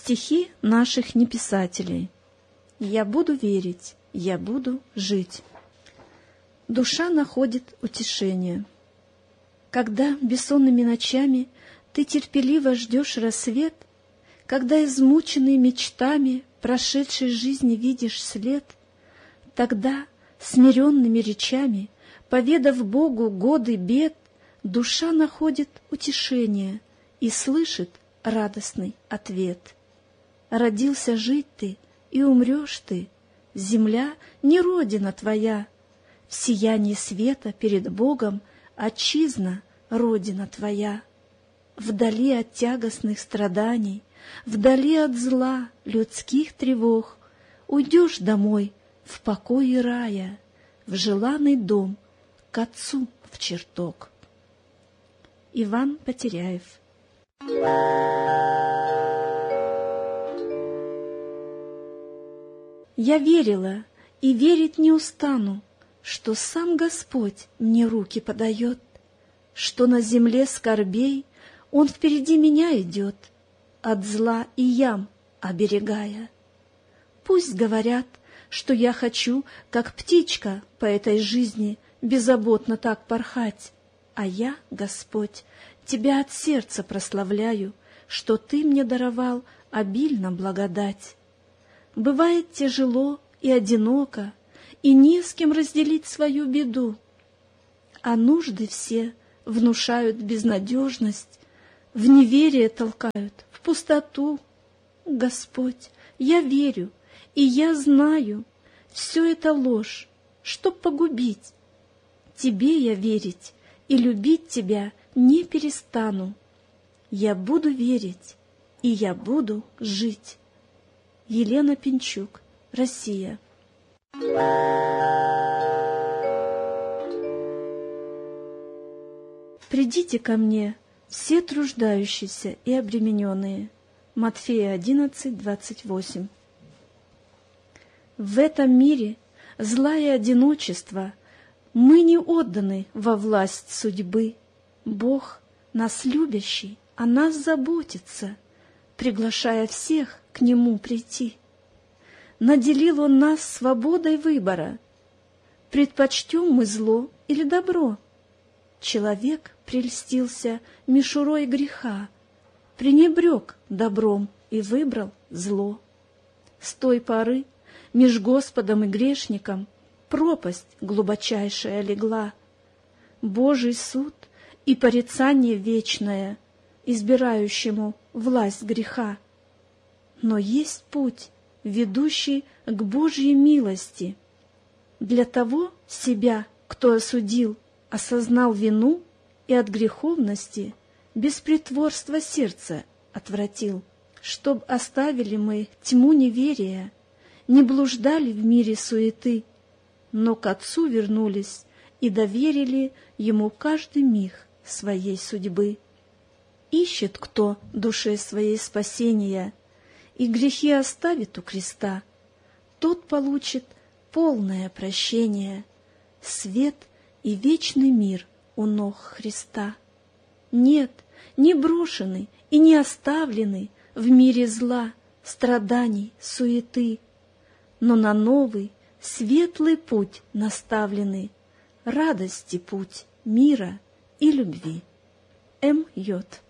Стихи наших неписателей. Я буду верить, я буду жить. Душа находит утешение. Когда бессонными ночами ты терпеливо ждешь рассвет, когда измученный мечтами прошедшей жизни видишь след, тогда смиренными речами, поведав Богу годы бед, душа находит утешение и слышит радостный ответ. Родился жить ты, и умрешь ты, земля не родина твоя, в сиянии света перед Богом отчизна, родина твоя. Вдали от тягостных страданий, вдали от зла, людских тревог, уйдешь домой в покое рая, в желанный дом, к Отцу в чертог. Иван Потеряев. Я верила и верить не устану, что сам Господь мне руки подает, что на земле скорбей Он впереди меня идет, от зла и ям оберегая. Пусть говорят, что я хочу, как птичка, по этой жизни беззаботно так порхать, а я, Господь, Тебя от сердца прославляю, что Ты мне даровал обильно благодать. Бывает тяжело и одиноко, и не с кем разделить свою беду, а нужды все внушают безнадежность, в неверие толкают, в пустоту. Господь, я верю, и я знаю, все это ложь, чтоб погубить. Тебе я верить и любить Тебя не перестану. Я буду верить, и я буду жить. Елена Пинчук, Россия. Придите ко мне, все труждающиеся и обремененные. Матфея 11:28. В этом мире зла и одиночества мы не отданы во власть судьбы. Бог, нас любящий, о нас заботится, приглашая всех к Нему прийти. Наделил Он нас свободой выбора. Предпочтем мы зло или добро? Человек прельстился мишурой греха, пренебрег добром и выбрал зло. С той поры меж Господом и грешником пропасть глубочайшая легла. Божий суд и порицание вечное избирающему власть греха. Но есть путь, ведущий к Божьей милости. Для того себя, кто осудил, осознал вину и от греховности без притворства сердца отвратил, чтоб оставили мы тьму неверия, не блуждали в мире суеты, но к Отцу вернулись и доверили Ему каждый миг своей судьбы. Ищет кто душе своей спасения и грехи оставит у креста, тот получит полное прощение, свет и вечный мир у ног Христа. Нет, не брошенный и не оставленный в мире зла, страданий, суеты, но на новый, светлый путь наставленный, радости путь мира и любви. М. Йод.